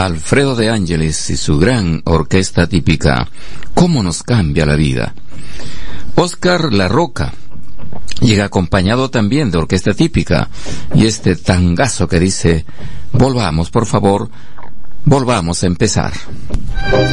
Alfredo de Ángeles y su gran orquesta típica. ¿Cómo nos cambia la vida? Óscar La Roca llega acompañado también de orquesta típica y este tangazo que dice: volvamos, por favor, volvamos a empezar.